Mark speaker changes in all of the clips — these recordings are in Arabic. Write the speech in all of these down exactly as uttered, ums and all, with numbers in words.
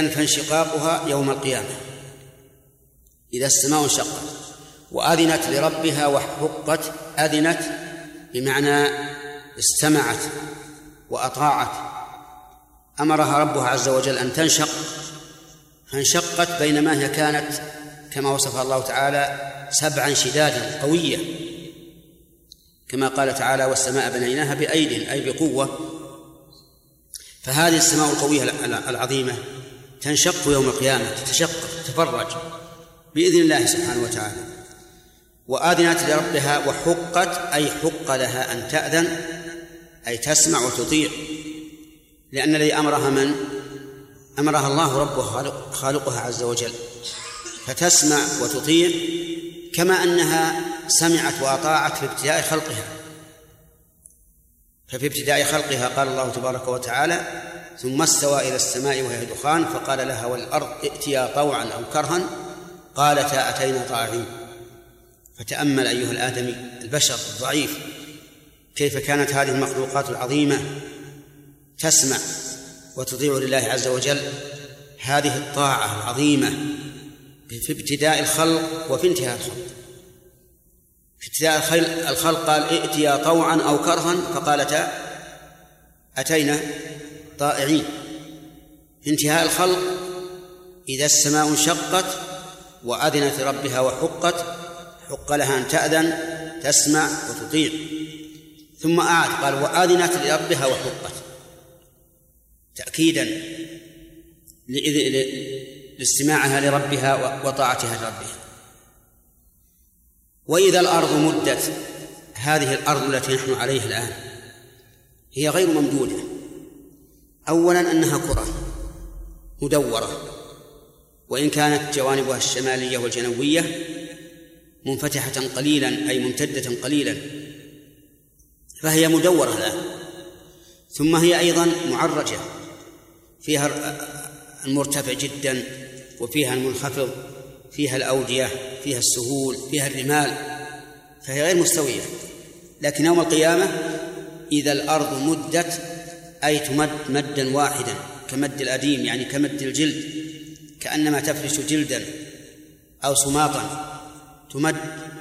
Speaker 1: إذن فانشقاقها يوم القيامة إذا السماء انشقت وأذنت لربها وحقت. أذنت بمعنى استمعت وأطاعت، أمرها ربها عز وجل أن تنشق فانشقت، بينما هي كانت كما وصفها الله تعالى سبعا شدادا قوية، كما قال تعالى والسماء بنيناها بأيد أي بقوة. فهذه السماء القوية العظيمة تنشق يوم القيامة، تتشقق تتفرج بإذن الله سبحانه وتعالى. وآذنت لربها وحقت أي حق لها أن تأذن أي تسمع وتطيع، لأن الذي أمرها من؟ أمرها الله ربها خالقها عز وجل، فتسمع وتطيع كما أنها سمعت وأطاعت في ابتداء خلقها. ففي ابتداء خلقها قال الله تبارك وتعالى ثم استوى إلى السماء وهي دخان فقال لها والأرض ائتيا طوعا أو كرها قالتا أتينا طاعين. فتأمل أيها الآدمي البشر الضعيف كيف كانت هذه المخلوقات العظيمة تسمع وتطيع لله عز وجل هذه الطاعة العظيمة في ابتداء الخلق وفي انتهاء الخلق. في ابتداء الخلق قال ائتيا طوعا أو كرها فقالتا أتينا طائعين. في انتهاء الخلق إذا السماء انشقت وأذنت ربها وحقت حق لها أن تأذن تسمع وتطيع. ثم أعاد قال وأذنت لربها وحقت تأكيدا لاستماعها لربها وطاعتها لربها. وإذا الأرض مدت، هذه الأرض التي نحن عليها الآن هي غير ممدودة. أولا أنها كرة مدورة، وإن كانت جوانبها الشمالية والجنوبية منفتحة قليلا أي ممتدة قليلا فهي مدورة الآن. ثم هي أيضا معرجة، فيها المرتفع جدا وفيها المنخفض، فيها الأودية، فيها السهول، فيها الرمال، فهي غير مستوية. لكن يوم القيامة إذا الأرض مدت أي تمد مدا واحدا كمد الأديم، يعني كمد الجلد، كأنما تفرش جلدا أو سماطا تمد،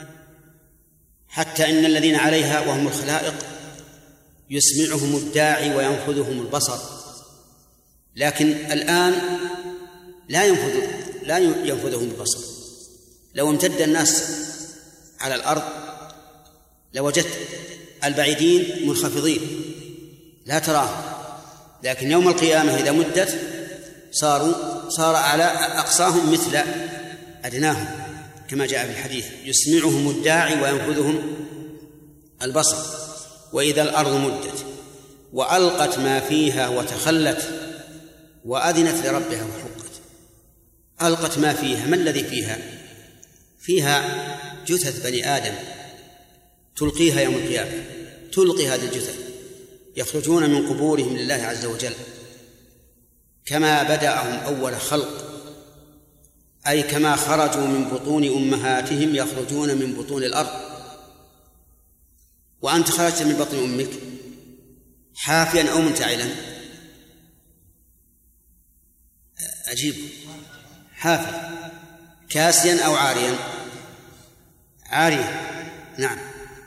Speaker 1: حتى إن الذين عليها وهم الخلائق يسمعهم الداعي وينفذهم البصر. لكن الآن لا ينفذ لا ينفذهم البصر. لو امتد الناس على الأرض لوجدت البعيدين منخفضين لا تراهم، لكن يوم القيامة إذا مدت صاروا صار على أقصاهم مثل أدناهم، كما جاء في الحديث يسمعهم الداعي وينفذهم البصر. وإذا الأرض مدت وألقت ما فيها وتخلت وأذنت لربها وحقت. ألقت ما فيها، ما الذي فيها؟ فيها جثث بني آدم تلقيها يوم القيامة، تلقي هذه الجثث، يخرجون من قبورهم لله عز وجل كما بدأهم أول خلق، أي كما خرجوا من بطون أمهاتهم يخرجون من بطون الأرض. وأنت خرجت من بطن أمك حافيا أو منتعلا؟ أجيب، حافي. كاسيا أو عاريا؟ عاريا، نعم.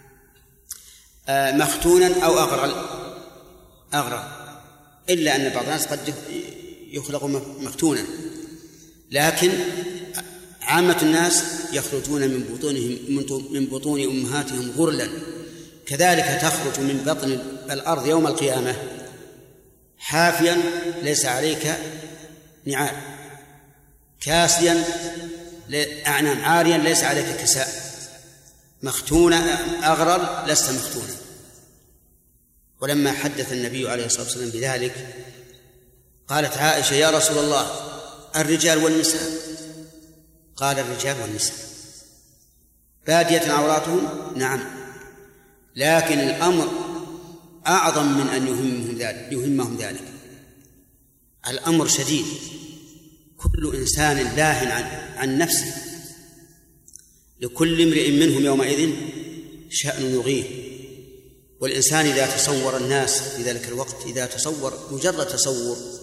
Speaker 1: مختونا أو أغرل؟ أغرل، إلا أن بعض الناس قد يخلق مختونا، لكن عامة الناس يخرجون من بطونهم من بطون أمهاتهم غرلا. كذلك تخرج من بطن الأرض يوم القيامة حافيا ليس عليك نعال، كاسيا أعنام، عاريا ليس عليك كساء، مختونا أغرل لست مختونا. ولما حدث النبي عليه الصلاة والسلام بذلك قالت عائشة يا رسول الله الرجال والنساء؟ قال الرجال والنساء بادية عوراتهم، نعم، لكن الأمر أعظم من أن يهمهم ذلك يهمهم ذلك الأمر شديد. كل إنسان لاهٍ عن, عن نفسه، لكل امرئ منهم يومئذ شأن يغيه. والإنسان إذا تصور الناس في ذلك الوقت، إذا تصور مجرد تصور